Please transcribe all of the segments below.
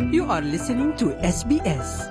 You are listening to SBS.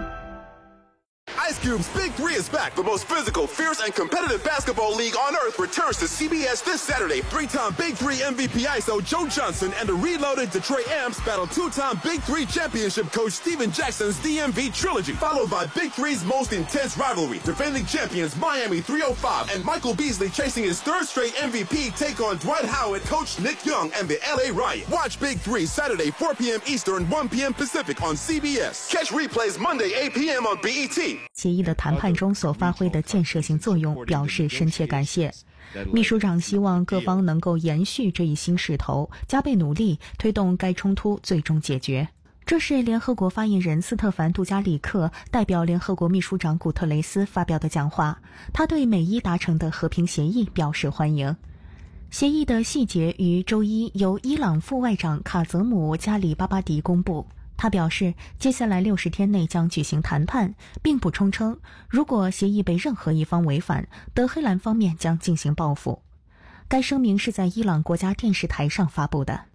Ice Cube's Big Three is back. The most physical, fierce, and competitive basketball league on earth returns to CBS this Saturday. Three-time Big Three MVP ISO Joe Johnson and the reloaded Detroit Amps battle two-time Big Three championship coach Steven Jackson's DMV trilogy, followed by Big Three's most intense rivalry. Defending champions Miami 305 and Michael Beasley chasing his third straight MVP take on Dwight Howard, coach Nick Young, and the LA Riot. Watch Big Three Saturday 4 p.m. Eastern, 1 p.m. Pacific on CBS. Catch replays Monday 8 p.m. on BET. 协议的谈判中所发挥的建设性作用表示深切感谢。秘书长希望各方能够延续这一新势头，加倍努力推动该冲突最终解决。这是联合国发言人斯特凡·杜加里克代表联合国秘书长古特雷斯发表的讲话，他对美伊达成的和平协议表示欢迎。协议的细节于周一由伊朗副外长卡泽姆·加里巴巴迪公布。他表示，接下来60天内将举行谈判，并补充称，如果协议被任何一方违反，德黑兰方面将进行报复。该声明是在伊朗国家电视台上发布的。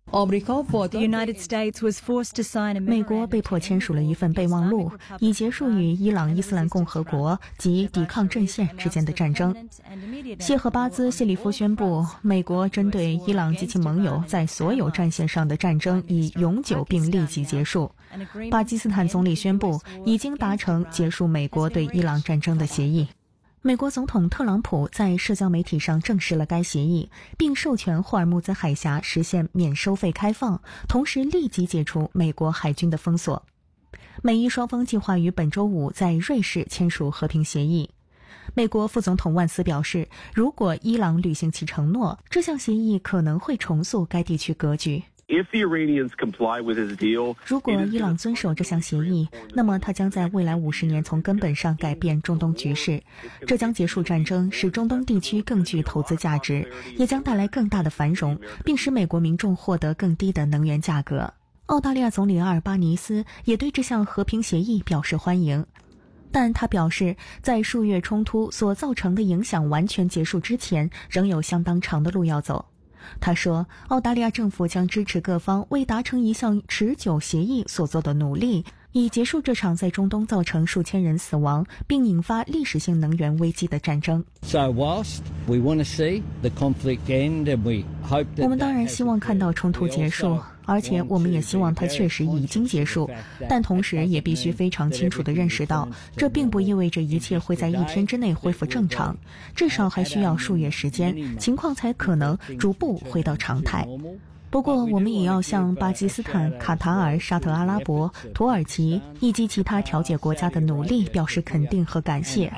美国被迫签署了一份备忘录，以结束与伊朗伊斯兰共和国及抵抗阵线之间的战争。谢赫巴兹·谢里夫宣布，美国针对伊朗及其盟友在所有战线上的战争已永久并立即结束。巴基斯坦总理宣布，已经达成结束美国对伊朗战争的协议。美国总统特朗普在社交媒体上证实了该协议，并授权霍尔木兹海峡实现免收费开放，同时立即解除美国海军的封锁。美伊双方计划于本周五在瑞士签署和平协议。美国副总统万斯表示，如果伊朗履行其承诺，这项协议可能会重塑该地区格局。如果伊朗遵守这项协议，那么它将在未来50年从根本上改变中东局势，这将结束战争，使中东地区更具投资价值，也将带来更大的繁荣，并使美国民众获得更低的能源价格。澳大利亚总理阿尔巴尼斯也对这项和平协议表示欢迎，但他表示，在数月冲突所造成的影响完全结束之前，仍有相当长的路要走。他说，澳大利亚政府将支持各方为达成一项持久协议所做的努力，以结束这场在中东造成数千人死亡并引发历史性能源危机的战争。我们当然希望看到冲突结束，而且我们也希望它确实已经结束，但同时也必须非常清楚地认识到，这并不意味着一切会在1天之内恢复正常，至少还需要数月时间，情况才可能逐步回到常态。不过，我们也要向巴基斯坦、卡塔尔、沙特阿拉伯、土耳其以及其他调解国家的努力表示肯定和感谢。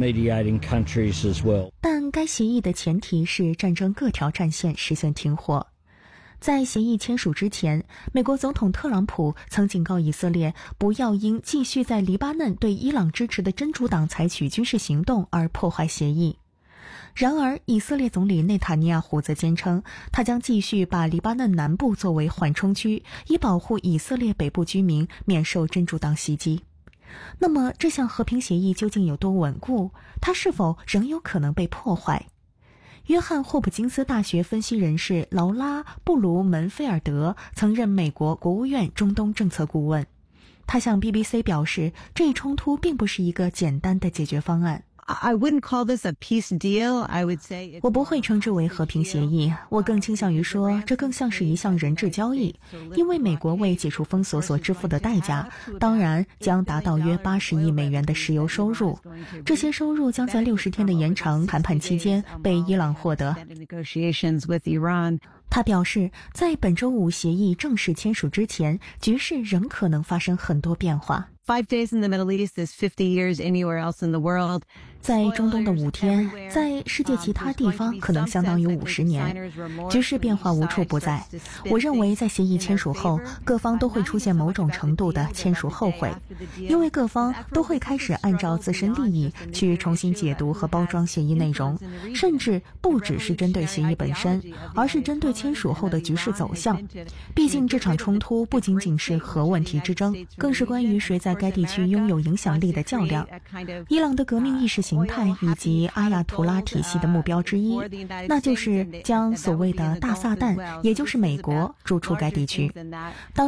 但该协议的前提是战争各条战线实现停火。在协议签署之前，美国总统特朗普曾警告以色列不要因继续在黎巴嫩对伊朗支持的真主党采取军事行动而破坏协议。然而，以色列总理内塔尼亚胡则坚称，他将继续把黎巴嫩南部作为缓冲区，以保护以色列北部居民免受真主党袭击。那么，这项和平协议究竟有多稳固？它是否仍有可能被破坏？约翰霍普金斯大学分析人士劳拉·布鲁门菲尔德曾任美国国务院中东政策顾问。他向 BBC 表示，这一冲突并不是一个简单的解决方案。我不会称之为和平协议，我更倾向于说，这更像是一项人质交易，因为美国为解除封锁所支付的代价，当然将达到约80亿美元的石油收入。这些收入将在60天的延长谈判期间被伊朗获得。他表示，在本周五协议正式签署之前，局势仍可能发生很多变化。 5 days in the Middle East is 50 years anywhere else in the world. 在中东的5天，在世界其他地方可能相当于50年。局势变化无处不在。我认为在协议签署后，各方都会出现某种程度的签署后悔，因为各方都会开始按照自身利益去重新解读和包装协议内容，甚至不只是针对协议本身，而是针对签署后的局势走向。毕竟这场冲突不仅仅是核问题之争，更是关于谁在该地区拥有影响力的较量。伊朗的革命意识形态以及阿亚图拉体系的目标之一，那就是将所谓的大撒旦，也就是美国逐出该地区。当